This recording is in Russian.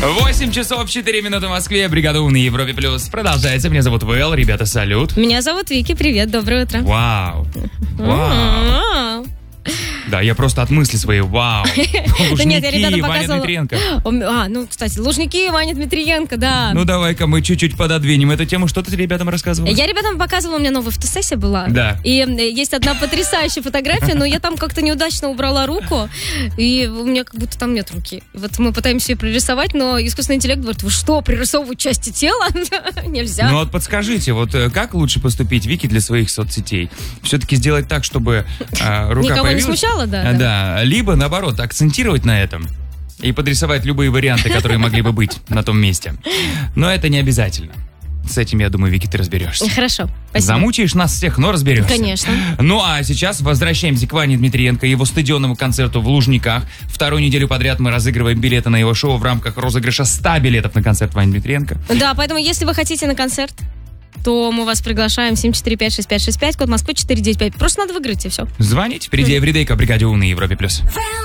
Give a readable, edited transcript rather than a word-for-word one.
8 часов 4 минуты в Москве. Бригада «Умный» Европе Плюс продолжается. Меня зовут Вэл. Ребята, салют. Меня зовут Вики. Привет, доброе утро. Вау. Вау. Да, я просто от мысли своей, вау. Лужники, Ваня Дмитриенко. Кстати, Лужники, Ваня Дмитриенко, да. Ну, давай-ка мы чуть-чуть пододвинем эту тему. Что ты ребятам рассказывала? Я ребятам показывала, у меня новая фотосессия была. Да. И есть одна потрясающая фотография, но я там как-то неудачно убрала руку, и у меня как будто там нет руки. Вот мы пытаемся ее пририсовать, но искусственный интеллект говорит, вы что, пририсовывать части тела? Нельзя. Ну вот подскажите, вот как лучше поступить, Вики, для своих соцсетей? Все-таки сделать так, чтобы рука никого появилась? не смущало, да? Да, либо наоборот, акцентировать на этом и подрисовать любые варианты, которые могли бы быть на том месте. Но это не обязательно. С этим, я думаю, Вики, ты разберешься. Хорошо, спасибо. Замучаешь нас всех, но разберешься. Конечно. Ну, а сейчас возвращаемся к Ване Дмитриенко и его стадионному концерту в Лужниках. Вторую неделю подряд мы разыгрываем билеты на его шоу в рамках розыгрыша 100 билетов на концерт Вани Дмитриенко. Да, поэтому, если вы хотите на концерт, то мы вас приглашаем 745-6565, код Москвы 495. Просто надо выиграть, и все. Звоните. Впереди Эвридейка в бригаде «Умный» Европе+.